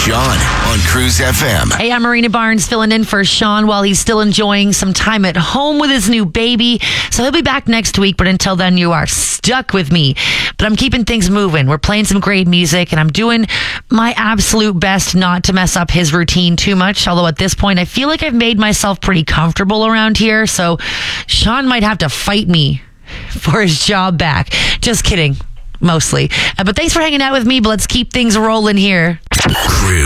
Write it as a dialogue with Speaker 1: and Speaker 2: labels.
Speaker 1: Sean on Cruise FM.
Speaker 2: Hey, I'm Marina Barnes filling in for Sean while he's still enjoying some time at home with his new baby. So he'll be back next week, but until then, you are stuck with me. But I'm keeping things moving. We're playing some great music, and I'm doing my absolute best not to mess up his routine too much. Although at this point, I feel like I've made myself pretty comfortable around here. So Sean might have to fight me for his job back. Just kidding. Mostly. But thanks for hanging out with me. But let's keep things rolling here.
Speaker 1: Cruise.